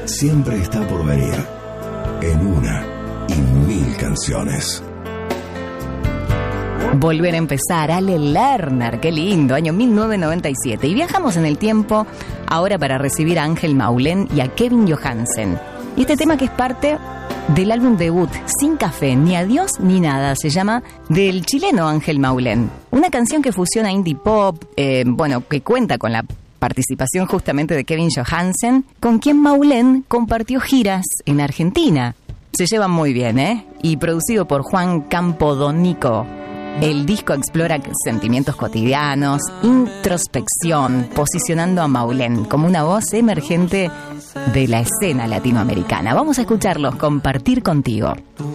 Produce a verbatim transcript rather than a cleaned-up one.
siempre está por venir, en una y mil canciones. Volver a empezar, Ale Lerner, qué lindo, año mil novecientos noventa y siete. Y viajamos en el tiempo ahora para recibir a Ángel Maulén y a Kevin Johansen. Y este tema que es parte del álbum debut, Sin Café, ni adiós ni nada, se llama, del chileno Ángel Maulén. Una canción que fusiona indie pop, eh, bueno, que cuenta con la participación justamente de Kevin Johansen, con quien Maulén compartió giras en Argentina. Se llevan muy bien, ¿eh? Y producido por Juan Campodónico. El disco explora sentimientos cotidianos, introspección, posicionando a Maulén como una voz emergente de la escena latinoamericana. Vamos a escucharlos, Compartir Contigo. Tu